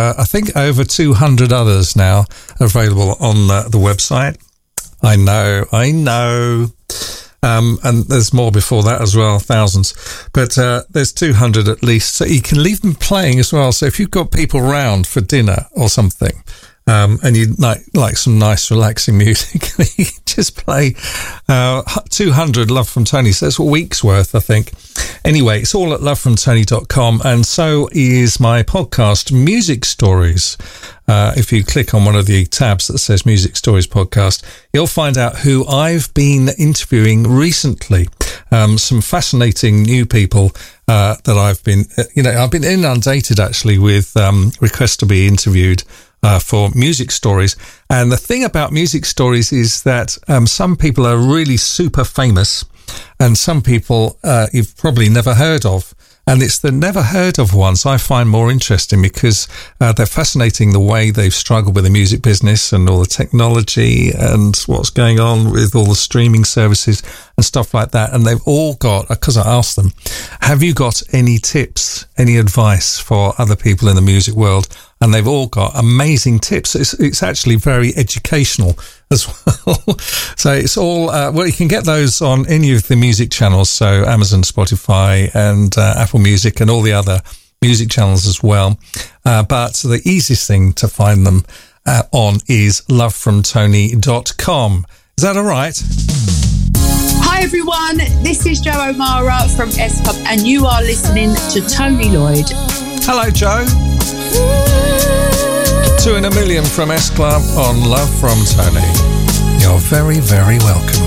I think over 200 others now available on the website. I know. And there's more before that as well, thousands. But there's 200 at least. So you can leave them playing as well. So if you've got people round for dinner or something, and you like some nice relaxing music, you just play 200 Love from Tony. So that's a week's worth, I think. Anyway, it's all at lovefromtony.com, and so is my podcast, Music Stories. If you click on one of the tabs that says Music Stories Podcast, you'll find out who I've been interviewing recently. Some fascinating new people that I've been inundated actually with requests to be interviewed for Music Stories. And the thing about Music Stories is that some people are really super famous, and some people you've probably never heard of. And it's the never heard of ones I find more interesting, because they're fascinating the way they've struggled with the music business and all the technology and what's going on with all the streaming services and stuff like that. And they've all got, because I asked them, have you got any tips, any advice for other people in the music world? And they've all got amazing tips. It's actually very educational as well. So it's all, you can get those on any of the music channels. So Amazon, Spotify and Apple Music and all the other music channels as well. But the easiest thing to find them on is lovefromtony.com. Is that all right? Hi everyone, this is Joe O'Mara from S Club and you are listening to Tony Lloyd. Hello Joe. 2 in a Million from S Club on Love from Tony. You're very, very welcome.